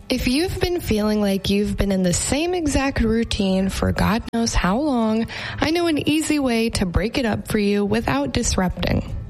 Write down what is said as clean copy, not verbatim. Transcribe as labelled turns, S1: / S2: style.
S1: If you've been feeling like you've been in the same exact routine for God knows how long, I know an easy way to break it up for you without disrupting.